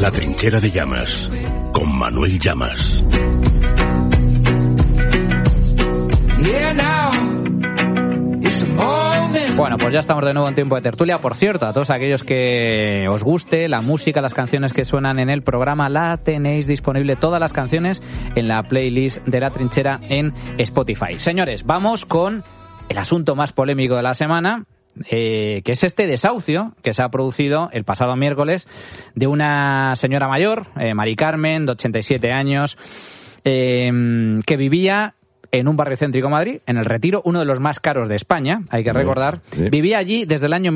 La trinchera de Llamas, con Manuel Llamas. Bueno, pues ya estamos de nuevo en tiempo de tertulia. Por cierto, a todos aquellos que os guste la música, las canciones que suenan en el programa, la tenéis disponible todas las canciones en la playlist de La Trinchera en Spotify. Señores, vamos con el asunto más polémico de la semana, que es este desahucio que se ha producido el pasado miércoles de una señora mayor, Mari Carmen, de 87 años, que vivía en un barrio céntrico de Madrid, en El Retiro, uno de los más caros de España, hay que recordar. Sí. Vivía allí desde el año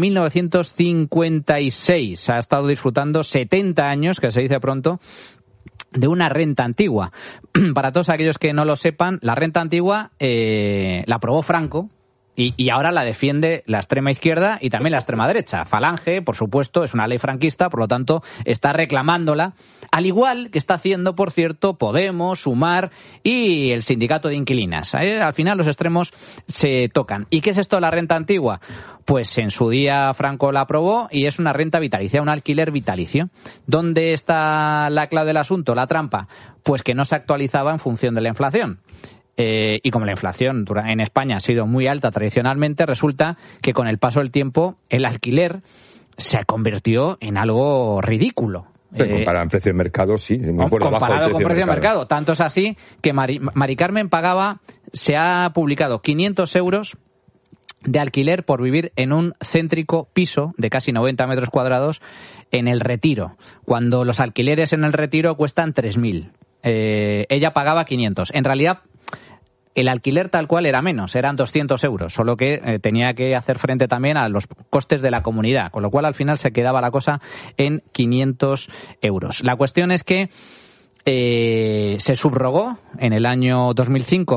1956. Ha estado disfrutando 70 años, que se dice pronto, de una renta antigua. Para todos aquellos que no lo sepan, la renta antigua la aprobó Franco, y ahora la defiende la extrema izquierda y también la extrema derecha. Falange, por supuesto, es una ley franquista, por lo tanto, está reclamándola, al igual que está haciendo, por cierto, Podemos, Sumar y el sindicato de inquilinas. Al final los extremos se tocan. ¿Y qué es esto de la renta antigua? Pues en su día Franco la aprobó y es una renta vitalicia, un alquiler vitalicio. ¿Dónde está la clave del asunto, la trampa? Pues que no se actualizaba en función de la inflación. Y como la inflación en España ha sido muy alta tradicionalmente, resulta que con el paso del tiempo el alquiler se convirtió en algo ridículo. Comparado en precio de mercado, sí. Comparado con precio de mercado. Tanto es así que Mari Carmen pagaba, se ha publicado 500 euros de alquiler por vivir en un céntrico piso de casi 90 metros cuadrados en El Retiro, cuando los alquileres en El Retiro cuestan 3.000. Ella pagaba 500. En realidad, el alquiler tal cual era menos, eran 200 euros, solo que tenía que hacer frente también a los costes de la comunidad, con lo cual al final se quedaba la cosa en 500 euros. La cuestión es que se subrogó en el año 2005